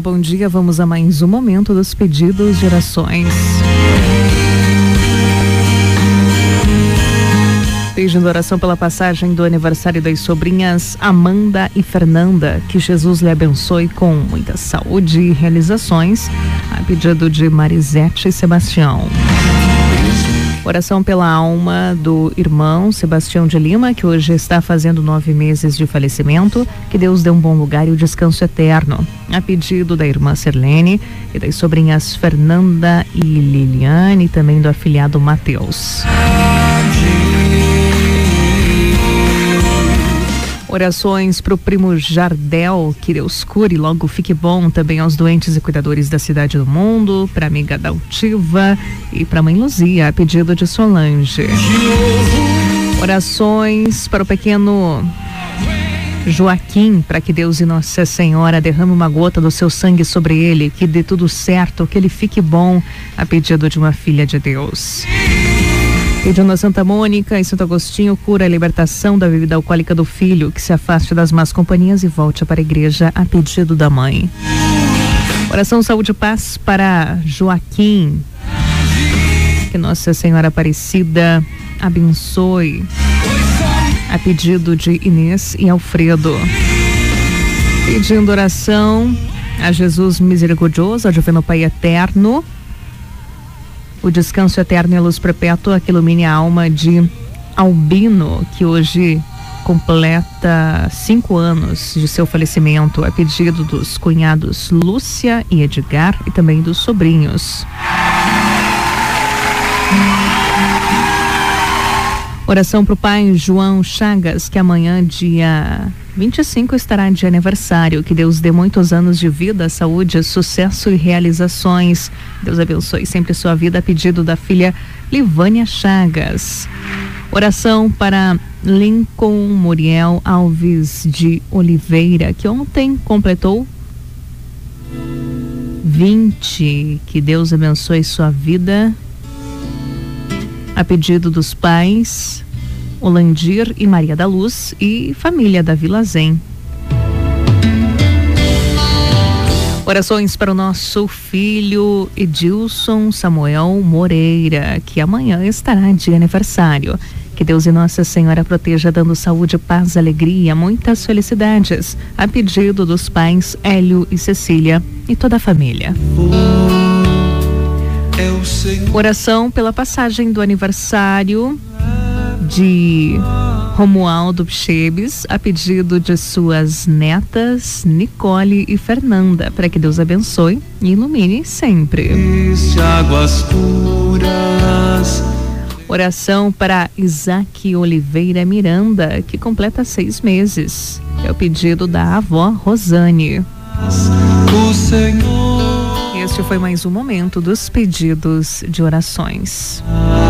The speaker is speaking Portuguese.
bom dia. Vamos a mais um momento dos pedidos de orações. Pedindo oração pela passagem do aniversário das sobrinhas Amanda e Fernanda. Que Jesus lhe abençoe com muita saúde e realizações. A pedido de Marisete e Sebastião. Oração pela alma do irmão Sebastião de Lima, que hoje está fazendo 9 meses de falecimento. Que Deus dê um bom lugar e o descanso eterno. A pedido da irmã Serlene e das sobrinhas Fernanda e Liliane, e também do afilhado Mateus. Orações para o primo Jardel, que Deus cure e logo fique bom. Também aos doentes e cuidadores da cidade do mundo, para a amiga Daltiva e para a mãe Luzia, a pedido de Solange. Orações para o pequeno Joaquim, para que Deus e Nossa Senhora derrame uma gota do seu sangue sobre ele, que dê tudo certo, que ele fique bom, a pedido de uma filha de Deus. Pedindo a Santa Mônica e Santo Agostinho, cura a libertação da bebida alcoólica do filho, que se afaste das más companhias e volte para a igreja, a pedido da mãe. Oração Saúde e Paz para Joaquim. Que Nossa Senhora Aparecida abençoe, a pedido de Inês e Alfredo. Pedindo oração a Jesus misericordioso, a Divino Pai Eterno, o descanso eterno e a luz perpétua que ilumine a alma de Albino, que hoje completa 5 anos de seu falecimento, a pedido dos cunhados Lúcia e Edgar e também dos sobrinhos. Oração para o pai João Chagas, que amanhã, dia 25, estará de aniversário. Que Deus dê muitos anos de vida, saúde, sucesso e realizações. Deus abençoe sempre sua vida, a pedido da filha Livânia Chagas. Oração para Lincoln Muriel Alves de Oliveira, que ontem completou 20. Que Deus abençoe sua vida, a pedido dos pais Olandir e Maria da Luz e família da Vila Zen. Orações para o nosso filho Edilson Samuel Moreira, que amanhã estará de aniversário. Que Deus e Nossa Senhora proteja, dando saúde, paz, alegria, muitas felicidades, a pedido dos pais Hélio e Cecília e toda a família. Oração pela passagem do aniversário de Romualdo Pchebes, a pedido de suas netas Nicole e Fernanda, para que Deus abençoe e ilumine sempre. Águas puras. Oração para Isaac Oliveira Miranda, que completa 6 meses. É o pedido da avó Rosane. O Senhor. Este foi mais um momento dos pedidos de orações.